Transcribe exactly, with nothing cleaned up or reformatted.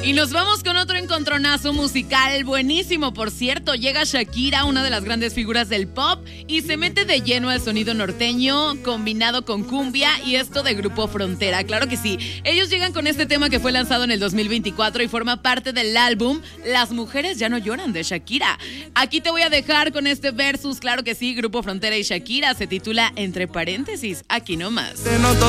Y nos vamos con otro encontronazo musical buenísimo, por cierto. Llega Shakira, una de las grandes figuras del pop, y se mete de lleno al sonido norteño combinado con cumbia, y esto de Grupo Frontera. Claro que sí. Ellos llegan con este tema que fue lanzado en el dos mil veinticuatro y forma parte del álbum Las Mujeres Ya No Lloran de Shakira. Aquí te voy a dejar con este versus, claro que sí, Grupo Frontera y Shakira. Se titula Entre Paréntesis, aquí nomás.